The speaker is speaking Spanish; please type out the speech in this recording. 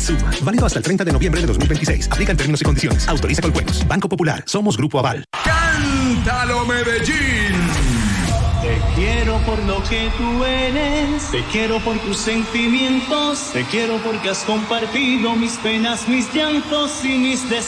Suma. Válido hasta el 30 de noviembre de 2026. Aplican términos y condiciones. Autoriza con juegos. Banco Popular. Somos Grupo Aval. ¡Cántalo, Medellín! Te quiero por lo que tú eres, te quiero por tus sentimientos, te quiero porque has compartido mis penas, mis llantos y mis deseos.